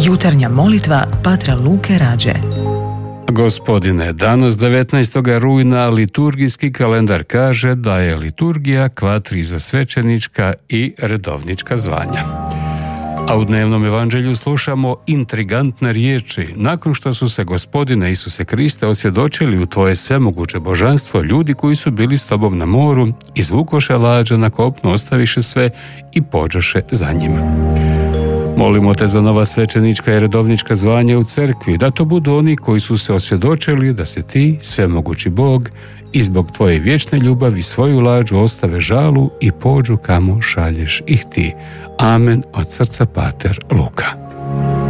Jutarnja molitva Patra Luke Rađe. Gospodine, danas 19. rujna liturgijski kalendar kaže da je liturgija kvatri za svećenička i redovnička zvanja. A u dnevnom evanđelju slušamo intrigantne riječi. Nakon što su se Gospodine Isuse Kriste osvjedočili u tvoje svemoguće božanstvo, ljudi koji su bili s tobom na moru izvukoše lađa na kopnu, ostaviše sve i pođoše za njim. Molimo te za nova svećenička i redovnička zvanja u crkvi, da to budu oni koji su se osvjedočili da si ti, svemogući Bog, i zbog tvoje vječne ljubavi svoju lađu ostave žalu i pođu kamo šalješ ih ti. Amen, od srca Pater Luka.